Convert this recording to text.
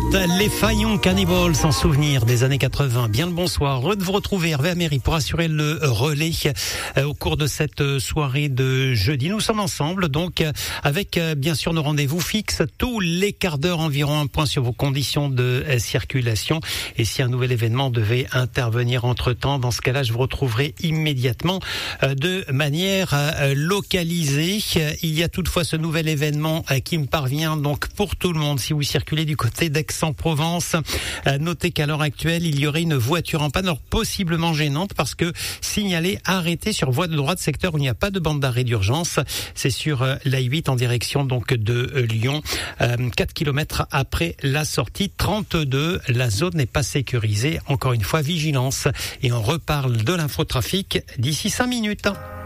Les Faillons Cannibals, sans souvenir des années 80. Bien le bonsoir. Heureux de vous retrouver, Hervé Améry, pour assurer le relais au cours de cette soirée de jeudi. Nous sommes ensemble, donc, avec bien sûr nos rendez-vous fixes. Tous les quarts d'heure environ, un point sur vos conditions de circulation. Et si un nouvel événement devait intervenir entre-temps, dans ce cas-là, je vous retrouverai immédiatement de manière localisée. Il y a toutefois ce nouvel événement qui me parvient donc pour tout le monde. Si vous circulez du côté d'Aix-en-Provence, notez qu'à l'heure actuelle, il y aurait une voiture en panne, alors possiblement gênante parce que signalée arrêtée sur voie de droite, secteur où il n'y a pas de bande d'arrêt d'urgence. C'est sur l'A8 en direction donc de Lyon, 4 km après la sortie 32. La zone n'est pas sécurisée. Encore une fois, vigilance. Et on reparle de l'infotrafic d'ici 5 minutes.